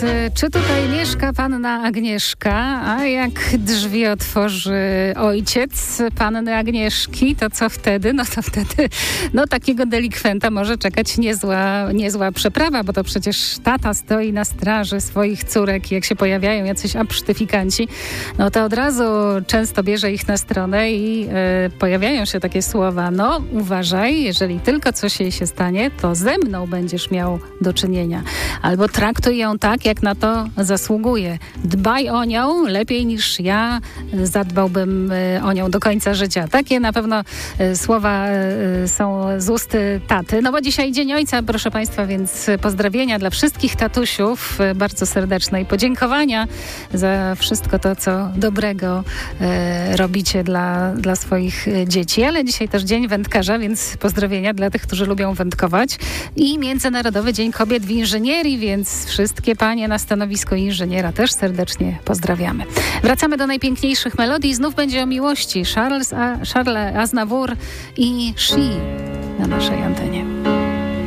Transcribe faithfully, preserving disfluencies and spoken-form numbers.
Czy tutaj mieszka panna Agnieszka? A jak drzwi otworzy ojciec panny Agnieszki, to co wtedy? No to wtedy no takiego delikwenta może czekać niezła, niezła przeprawa, bo to przecież tata stoi na straży swoich córek i jak się pojawiają jacyś absztyfikanci, no to od razu często bierze ich na stronę i e, pojawiają się takie słowa: no uważaj, jeżeli tylko coś jej się stanie, to ze mną będziesz miał do czynienia. Albo traktuj ją tak, jak na to zasługuje. Dbaj o nią lepiej niż ja zadbałbym o nią do końca życia. Takie na pewno słowa są z ust taty. No bo dzisiaj Dzień Ojca, proszę Państwa, więc pozdrowienia dla wszystkich tatusiów, bardzo serdeczne i podziękowania za wszystko to, co dobrego e, robicie dla, dla swoich dzieci. Ale dzisiaj też Dzień Wędkarza, więc pozdrowienia dla tych, którzy lubią wędkować. I Międzynarodowy Dzień Kobiet w Inżynierii, więc wszystkie panie na stanowisku inżyniera też serdecznie pozdrawiamy. Wracamy do najpiękniejszych melodii. Znów będzie o miłości. Charles, A- Charles Aznavour i She na naszej antenie.